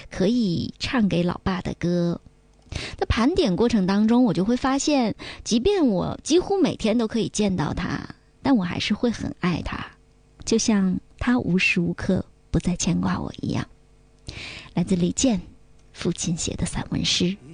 可以唱给老爸的歌。在盘点过程当中，我就会发现，即便我几乎每天都可以见到他，但我还是会很爱他，就像他无时无刻不再牵挂我一样。来自李健父亲写的散文诗。